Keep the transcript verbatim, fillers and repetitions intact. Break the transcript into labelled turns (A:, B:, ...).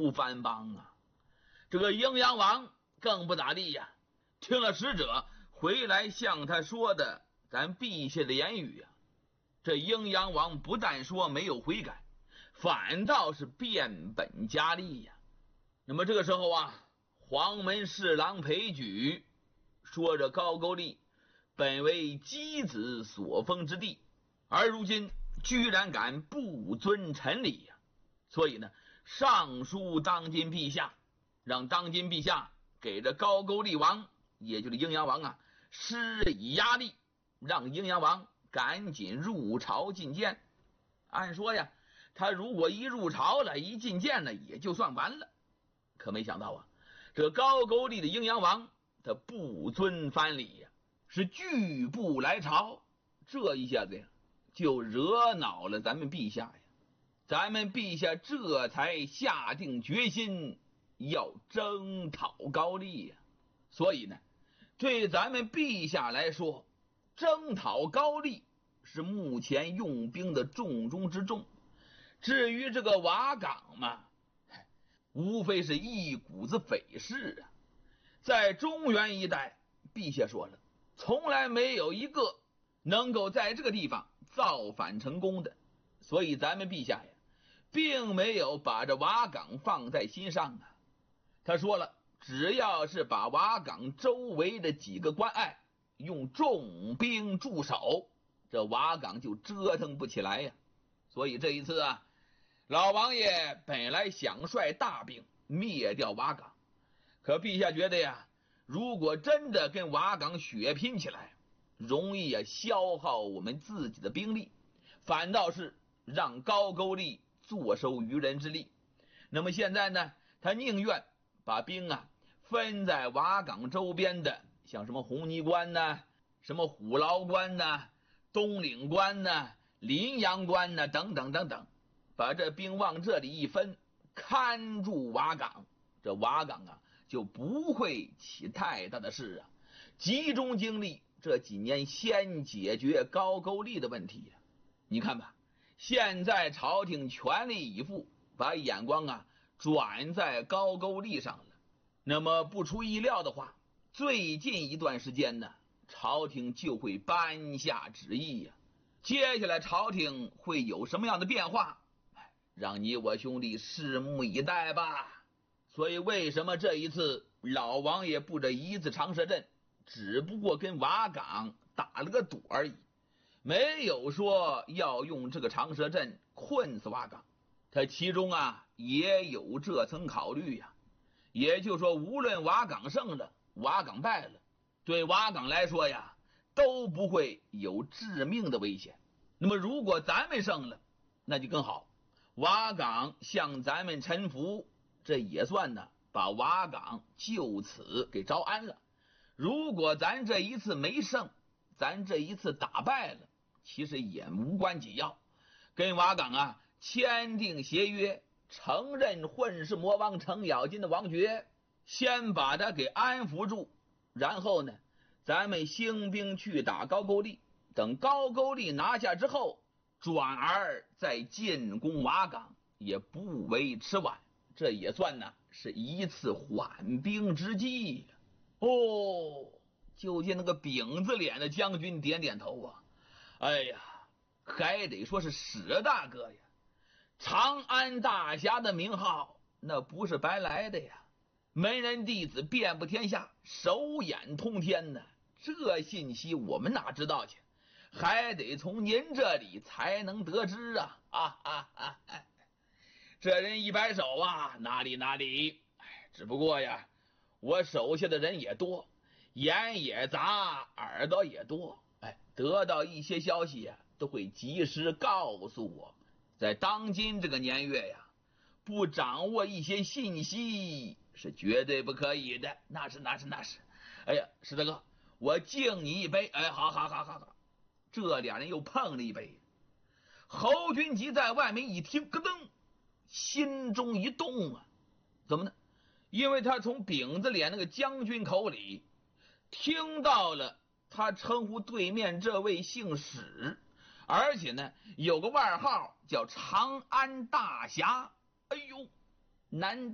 A: 不藩邦啊。这个阴阳王更不咋地呀，听了使者回来向他说的咱陛下的言语呀，这阴阳王不但说没有悔改，反倒是变本加厉呀。那么这个时候啊，黄门侍郎裴举说着高句丽本为箕子所封之地，而如今居然敢不遵臣礼呀，所以呢，上书当今陛下，让当今陛下给这高句丽王，也就是阴阳王啊，施以压力，让阴阳王赶紧入朝觐见。按说呀，他如果一入朝了，一觐见了，也就算完了。可没想到啊，这高句丽的阴阳王他不遵藩礼呀，是拒不来朝。这一下子呀，就惹恼了咱们陛下呀。咱们陛下这才下定决心要征讨高丽呀。所以呢，对咱们陛下来说，征讨高丽是目前用兵的重中之重。至于这个瓦岗嘛，无非是一股子匪事啊。在中原一带，陛下说了，从来没有一个能够在这个地方造反成功的，所以咱们陛下呀，并没有把这瓦岗放在心上啊。他说了，只要是把瓦岗周围的几个关隘用重兵驻守，这瓦岗就折腾不起来呀。所以这一次啊，老王爷本来想率大兵灭掉瓦岗，可陛下觉得呀，如果真的跟瓦岗血拼起来，容易啊消耗我们自己的兵力，反倒是让高句丽坐收渔人之利。那么现在呢，他宁愿把兵啊分在瓦岗周边的，像什么红泥关呐、什么虎牢关呐、东岭关呐、临阳关呐等等等等，把这兵往这里一分，看住瓦岗，这瓦岗啊就不会起太大的事啊。集中精力这几年先解决高句丽的问题呀。你看吧，现在朝廷全力以赴，把眼光啊转在高句丽上了。那么不出意料的话，最近一段时间呢，朝廷就会颁下旨意呀。接下来朝廷会有什么样的变化，让你我兄弟拭目以待吧。所以为什么这一次老王爷布这一字长蛇阵，只不过跟瓦岗打了个赌而已，没有说要用这个长蛇阵困死瓦岗。他其中啊也有这层考虑呀。也就是说，无论瓦岗胜了，瓦岗败了，对瓦岗来说呀，都不会有致命的危险。那么如果咱们胜了，那就更好，瓦岗向咱们臣服，这也算呢把瓦岗就此给招安了。如果咱这一次没胜，咱这一次打败了，其实也无关紧要，跟瓦岗啊签订协约，承认混世魔王程咬金的王爵，先把他给安抚住，然后呢咱们兴兵去打高句丽，等高句丽拿下之后，转而再进攻瓦岗，也不为迟晚。这也算呢是一次缓兵之计。哦，就见那个饼子脸的将军点点头啊，哎呀，还得说是史大哥呀，长安大侠的名号那不是白来的呀，门人弟子遍布天下，手眼通天呢，这信息我们哪知道去，还得从您这里才能得知啊！啊啊啊！啊这人一摆手啊，哪里哪里，只不过呀，我手下的人也多，眼也杂，耳朵也多，哎，得到一些消息呀，都会及时告诉我。在当今这个年月呀，不掌握一些信息是绝对不可以的。那是那是那是，哎呀，石大哥，我敬你一杯。哎，好好好好好。这俩人又碰了一杯。侯君集在外面一听，咯噔，心中一动啊。怎么呢？因为他从饼子脸那个将军口里听到了他称呼对面这位姓史，而且呢有个外号叫长安大侠。哎呦，难